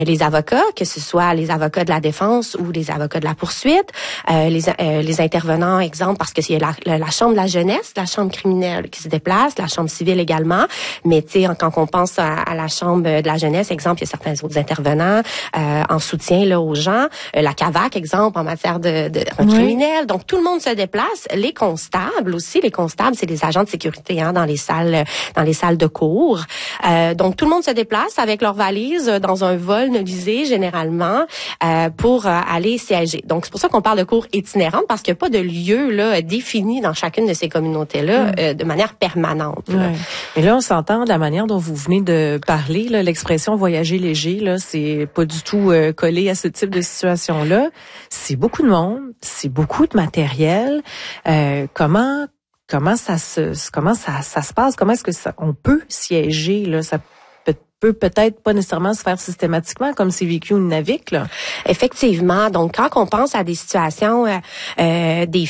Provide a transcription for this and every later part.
les avocats, que ce soit les avocats de la défense ou les avocats de la poursuite, les intervenants, exemple, parce que c'est la chambre de la jeunesse, la chambre criminelle qui se déplace, la chambre civile également, mais tu sais, quand on pense à la chambre de la jeunesse, exemple, il y a certains autres intervenants en soutien là aux gens, la CAVAC, exemple, en matière de criminel, donc tout le monde se déplace, les constables aussi, les constables, c'est des agents de sécurité dans les salles de cours, donc tout le monde se déplace avec leurs valises dans un vol visé généralement pour aller siéger. Donc c'est pour ça qu'on parle de cours itinérantes parce qu'il n'y a pas de lieu là défini dans chacune de ces communautés-là de manière permanente. Ouais. Mais là on s'entend de la manière dont vous venez de parler là, l'expression voyager léger là, c'est pas du tout collé à ce type de situation-là. C'est beaucoup de monde, c'est beaucoup de matériel. Comment ça se passe? Comment est-ce que on peut siéger là? Ça peut peut-être pas nécessairement se faire systématiquement comme c'est vécu au Nunavik là. Effectivement, donc quand on pense à des situations des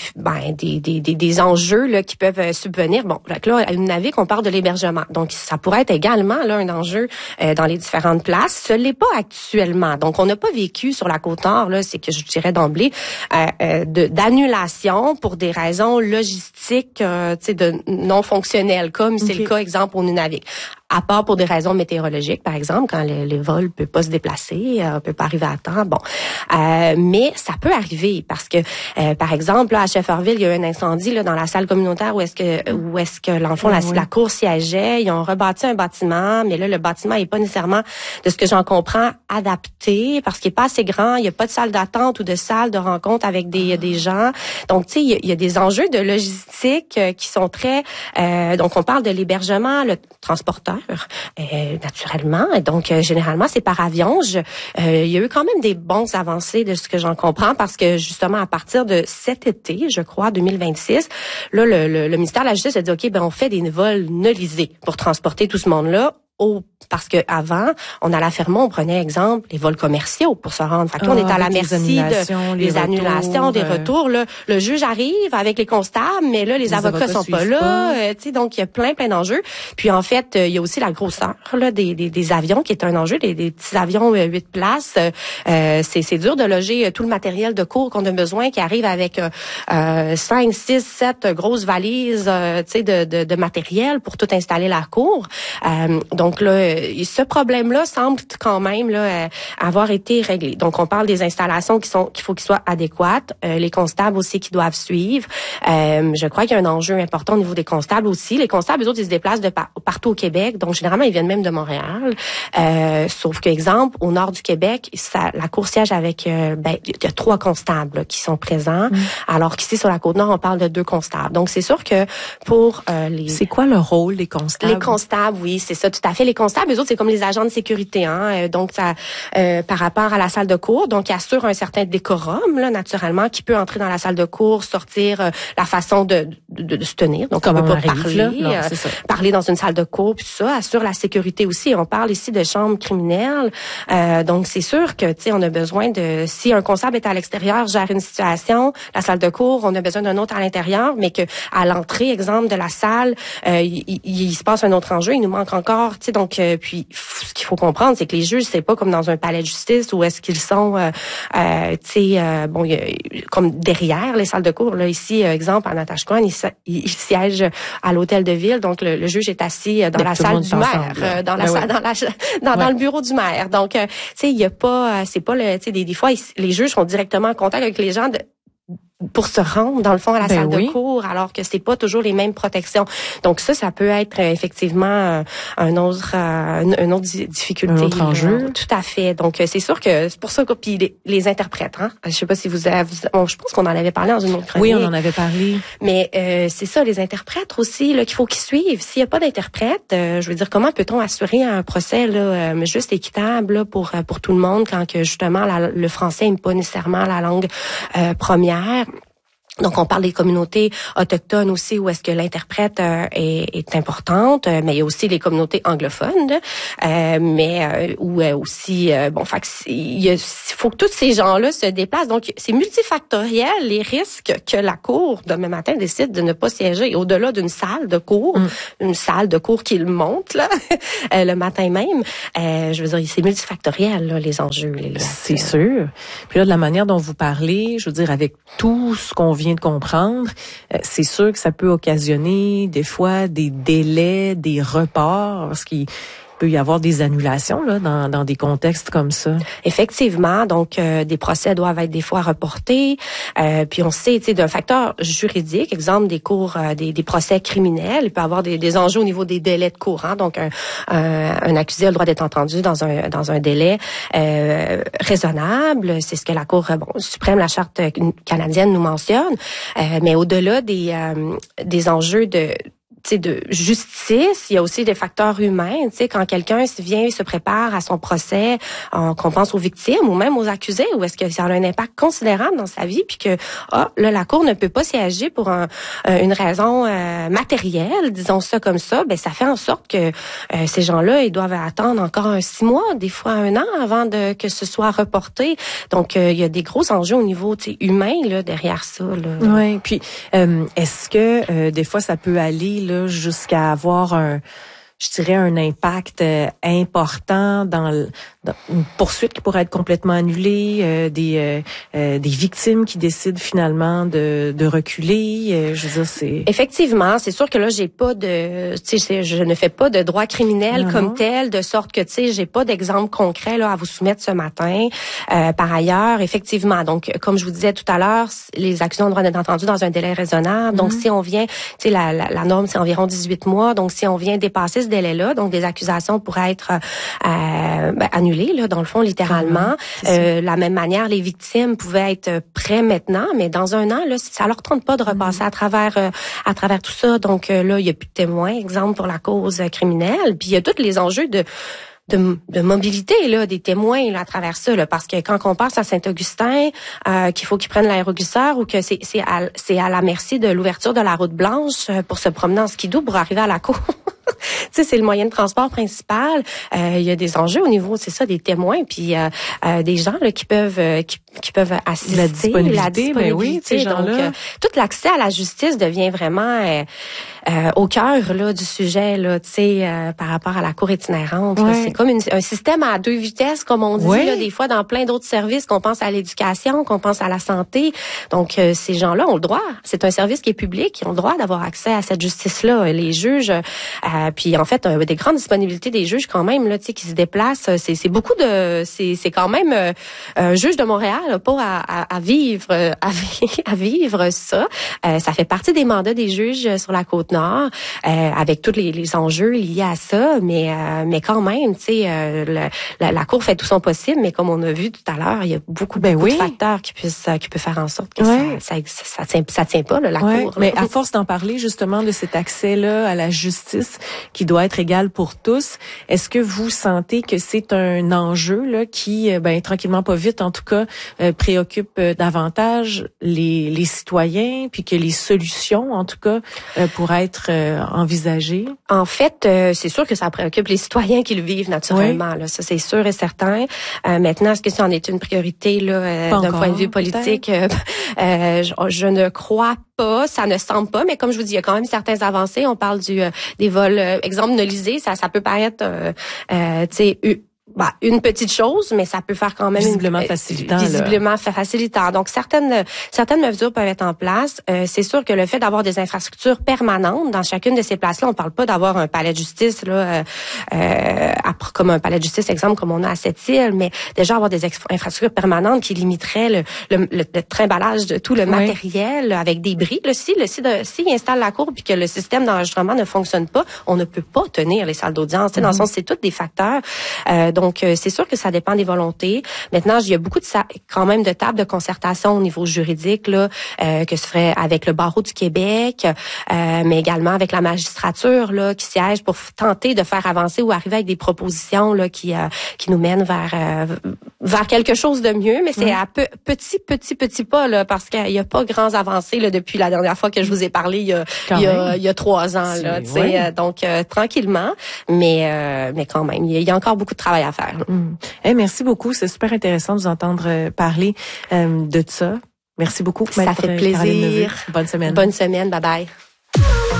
enjeux là qui peuvent subvenir, bon là à Nunavik on parle de l'hébergement. Donc ça pourrait être également là un enjeu dans les différentes places, ce l'est pas actuellement. Donc on n'a pas vécu sur la Côte-Nord là, c'est que je dirais d'emblée d'annulation pour des raisons logistiques de non fonctionnelles comme c'est le cas exemple au Nunavik. À part pour des raisons météorologiques, par exemple, quand les vols ne peuvent pas se déplacer, peut pas arriver à temps. Bon, mais ça peut arriver parce que, par exemple, là, à Shefferville, il y a eu un incendie là dans la salle communautaire où est-ce que l'enfant la cour siégeait. Ils ont rebâti un bâtiment, mais là le bâtiment est pas nécessairement, de ce que j'en comprends, adapté parce qu'il est pas assez grand. Il y a pas de salle d'attente ou de salle de rencontre avec des gens. Donc, tu sais, il y a des enjeux de logistique qui sont très. Donc, on parle de l'hébergement, le transporteur. Naturellement. Donc, généralement, c'est par avion. Il y a eu quand même des bons avancées de ce que j'en comprends parce que, justement, à partir de cet été, je crois, 2026, là, le ministère de la Justice a dit, OK, on fait des vols nolisés pour transporter tout ce monde-là. Parce que avant, on allait à Fermont, on prenait exemple les vols commerciaux pour se rendre. Fait que là, on est à la merci des annulations, des retours. Là, le juge arrive avec les constables, mais là, les avocats sont pas là. Donc, il y a plein d'enjeux. Puis en fait, il y a aussi la grosseur là des avions qui est un enjeu. Des petits avions 8 places. C'est dur de loger tout le matériel de cours qu'on a besoin, qui arrive avec 5, 6, 7 grosses valises de matériel pour tout installer la cour. Donc là, ce problème-là semble quand même là avoir été réglé. Donc on parle des installations qu'il faut qu'ils soient adéquates, les constables aussi qui doivent suivre. Je crois qu'il y a un enjeu important au niveau des constables aussi. Les constables, eux autres, ils se déplacent partout au Québec. Donc généralement, ils viennent même de Montréal. Sauf que exemple, au nord du Québec, la cour siège avec il y a 3 constables là, qui sont présents, alors qu'ici sur la Côte-Nord, on parle de 2 constables. Donc c'est sûr que pour les C'est quoi le rôle des constables? Les constables, oui, c'est ça, tout à fait. Les constables, eux autres, c'est comme les agents de sécurité, donc ça, par rapport à la salle de cours, donc ils assurent un certain décorum, là, naturellement, qui peut entrer dans la salle de cours, sortir la façon de se tenir. Donc on peut pas parler dans une salle de cours, puis tout ça, assure la sécurité aussi. On parle ici de chambre criminelle, donc c'est sûr que tu sais, on a besoin de, si un constable est à l'extérieur, gère une situation, la salle de cours, on a besoin d'un autre à l'intérieur, mais que à l'entrée, exemple de la salle, il se passe un autre enjeu, il nous manque encore, tu sais, donc puis ce qu'il faut comprendre, c'est que les juges, c'est pas comme dans un palais de justice où est-ce qu'ils sont, comme derrière les salles de cours. Là ici, exemple en Natashquan, il siège à l'hôtel de ville, donc le juge est assis dans la salle du maire, dans le bureau du maire. Donc, tu sais, il y a pas, c'est pas le, tu sais, des fois les juges sont directement en contact avec les gens pour se rendre, dans le fond, à la salle de cours, alors que c'est pas toujours les mêmes protections. Donc ça peut être effectivement une autre difficulté. Un autre enjeu. Tout à fait. Donc, c'est sûr que c'est pour ça que puis les interprètes, je sais pas si vous avez, je pense qu'on en avait parlé dans une autre chronique. Oui, on en avait parlé. Mais c'est ça, les interprètes aussi, là, qu'il faut qu'ils suivent. S'il y a pas d'interprète, je veux dire, comment peut-on assurer un procès là, juste équitable là, pour tout le monde quand que justement le français n'est pas nécessairement la langue première. Donc, on parle des communautés autochtones aussi, où est-ce que l'interprète est importante, mais il y a aussi les communautés anglophones, où aussi, il faut que tous ces gens-là se déplacent. Donc, c'est multifactoriel les risques que la cour demain matin décide de ne pas siéger au-delà d'une salle de cours, une salle de cours qu'il monte là le matin même. Je veux dire, c'est multifactoriel là, les enjeux. C'est sûr. Puis là, de la manière dont vous parlez, je veux dire, avec tout ce qu'on vient de comprendre, c'est sûr que ça peut occasionner des fois des délais, des reports, parce qu'il peut y avoir des annulations là dans des contextes comme ça. Effectivement, donc des procès doivent être des fois reportés. Puis on sait, tu sais, d'un facteur juridique, exemple des cours, des procès criminels, il peut y avoir des enjeux au niveau des délais de cours. Hein, donc un accusé a le droit d'être entendu dans un délai raisonnable. C'est ce que la Cour suprême, la Charte canadienne nous mentionne. Mais au-delà des enjeux de justice, il y a aussi des facteurs humains. Tu sais, quand quelqu'un se prépare à son procès, qu'on pense aux victimes ou même aux accusés, ou est-ce que ça a un impact considérable dans sa vie, puis que là, la Cour ne peut pas siéger pour une raison matérielle, disons ça comme ça, ben ça fait en sorte que ces gens-là, ils doivent attendre encore 6 mois, des fois 1 an, avant que ce soit reporté. Donc, il y a des gros enjeux au niveau humain là derrière ça. Là. Oui, puis est-ce que des fois ça peut aller là, jusqu'à avoir un impact important dans une poursuite qui pourrait être complètement annulée, des victimes qui décident finalement de reculer. Je veux dire, c'est effectivement, c'est sûr que là j'ai pas de, tu sais, je ne fais pas de droit criminel comme tel, de sorte que tu sais, j'ai pas d'exemple concret là à vous soumettre ce matin. Par ailleurs, effectivement, donc comme je vous disais tout à l'heure, les accusés ont le droit d'être entendus dans un délai raisonnable. Donc si on vient, tu sais, la norme c'est environ 18 mois. Donc si on vient dépasser ce délai-là, donc des accusations pourraient être annulées là, dans le fond, littéralement. La même manière, les victimes pouvaient être prêts maintenant, mais dans 1 an, là, ça leur tente pas de repasser à travers tout ça. Donc là, il y a plus de témoins, exemple pour la cause criminelle. Puis il y a tous les enjeux de mobilité là des témoins là à travers ça là, parce que quand on passe à Saint-Augustin qu'il faut qu'ils prennent l'aéroglisseur ou que c'est à la merci de l'ouverture de la route blanche pour se promener en skidoo pour arriver à la cour. Tu sais, c'est le moyen de transport principal. Il y a des enjeux au niveau, c'est ça, des témoins, puis des gens là qui peuvent assister, la disponibilité. Ben oui, ces gens-là. Donc, tout l'accès à la justice devient vraiment au cœur là du sujet là, tu sais, par rapport à la cour itinérante. Là, c'est comme un système à 2 vitesses, comme on dit là, des fois dans plein d'autres services, qu'on pense à l'éducation, qu'on pense à la santé. Donc ces gens-là ont le droit. C'est un service qui est public, ils ont le droit d'avoir accès à cette justice-là. Les juges, puis en fait, des grandes disponibilités des juges quand même là, tu sais, qui se déplacent. C'est beaucoup de, c'est quand même un juge de Montréal là, pas à vivre ça. Ça fait partie des mandats des juges sur la Côte-Nord, avec tous les enjeux liés à ça, mais quand même, tu sais, la Cour fait tout son possible, mais comme on a vu tout à l'heure, il y a beaucoup de facteurs qui peuvent faire en sorte que ça tient pas là, la Cour. Mais à force d'en parler justement de cet accès-là à la justice qui doit être égal pour tous, est-ce que vous sentez que c'est un enjeu là qui, tranquillement pas vite en tout cas, préoccupe davantage les citoyens, puis que les solutions en tout cas pourraient être envisagées? En fait, c'est sûr que ça préoccupe les citoyens qui le vivent naturellement. Là, ça c'est sûr et certain. Maintenant, est-ce que ça en est une priorité là d'un point de vue politique? Je ne crois pas, ça ne semble pas, mais comme je vous dis, il y a quand même certaines avancées. On parle des vols, exemple nolisés, ça peut paraître, tu sais, une petite chose, mais ça peut faire quand même visiblement facilitant. Donc certaines mesures peuvent être en place. C'est sûr que le fait d'avoir des infrastructures permanentes dans chacune de ces places-là, on parle pas d'avoir un palais de justice là, comme un palais de justice exemple comme on a à Sept-Îles, mais déjà avoir des infrastructures permanentes qui limiteraient le trimballage de tout le matériel avec des bris. S'il installe la cour puis que le système d'enregistrement ne fonctionne pas, on ne peut pas tenir les salles d'audience. Dans le sens, c'est tous des facteurs. Donc, c'est sûr que ça dépend des volontés. Maintenant, il y a beaucoup quand même de tables de concertation au niveau juridique là, que se ferait avec le barreau du Québec, mais également avec la magistrature là, qui siège pour tenter de faire avancer ou arriver avec des propositions là, qui nous mènent vers quelque chose de mieux. Mais c'est à petit pas là, parce qu'il y a pas grands avancées là, depuis la dernière fois que je vous ai parlé il y a 3 ans là. Donc tranquillement, mais quand même, il y a encore beaucoup de travail à faire. Merci beaucoup, c'est super intéressant de vous entendre parler de ça. Merci beaucoup. Ça fait plaisir. Bonne semaine. Bonne semaine, bye bye.